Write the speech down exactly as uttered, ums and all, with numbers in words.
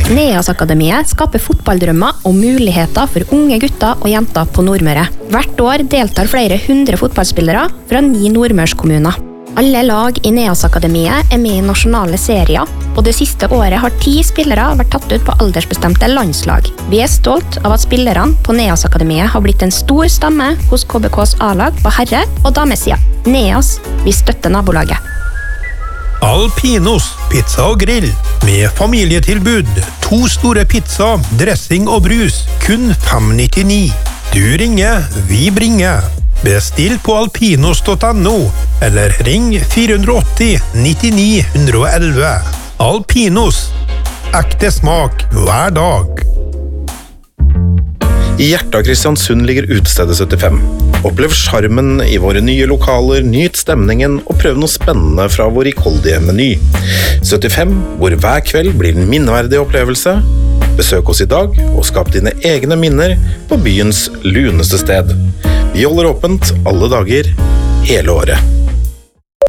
Neas-akademiet skaper fotballdrømmer og muligheter for unge gutter og jenter på Nordmøre. Hvert år deltar flere hundre fotballspillere fra ni nordmørskommuner. Alle lag i Neas-akademiet er med i nasjonale serier, og det siste året har ti spillere vært tatt ut på aldersbestemte landslag. Vi er stolt av at spillerne på Neas-akademiet har blitt en stor stamme hos K B K's A-lag på herre- og damesida. Neas, vi støtter nabolaget. Alpinos, pizza og grill, med familietilbud, to store pizza, dressing og brus, kun fem nittini. Du ringer, vi bringer. Bestill på alpinos punktum no, eller ring fire åtti nittini ett ett ett. Alpinos, ekte smak hver dag. I hjertet av Kristiansund ligger utestedet syttifem. Opplev charmen i våre nye lokaler, nyt stemningen og prøv noe spennende fra vår rikholdige meny. syttifem, hvor hver kveld blir en minneverdig opplevelse. Besøk oss i dag og skap dine egne minner på byens luneste sted. Vi holder åpent alle dager, hele året.